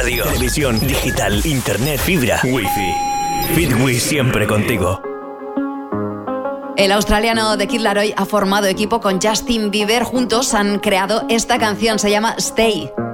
radio, televisión, digital, internet, fibra, wifi. Fitwi siempre contigo. El australiano The Kid Laroi ha formado equipo con Justin Bieber. Juntos han creado esta canción, se llama Stay.